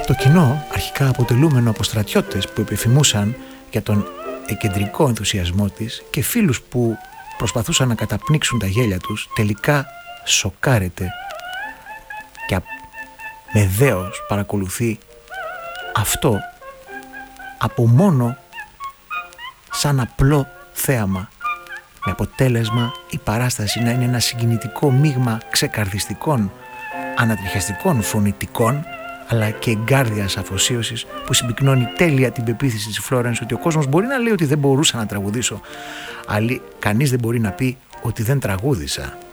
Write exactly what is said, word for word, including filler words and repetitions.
Το κοινό, αρχικά αποτελούμενο από στρατιώτες που επιφημούσαν για τον εκεντρικό ενθουσιασμό της και φίλους που προσπαθούσαν να καταπνίξουν τα γέλια τους, τελικά σοκάρεται και με δέος παρακολουθεί αυτό από μόνο σαν απλό θέαμα, με αποτέλεσμα η παράσταση να είναι ένα συγκινητικό μείγμα ξεκαρδιστικών, ανατριχιαστικών φωνητικών, αλλά και εγκάρδιας αφοσίωσης που συμπυκνώνει τέλεια την πεποίθηση της Φλόρενς ότι ο κόσμος μπορεί να λέει ότι δεν μπορούσα να τραγουδήσω, αλλά κανείς δεν μπορεί να πει ότι δεν τραγούδισα.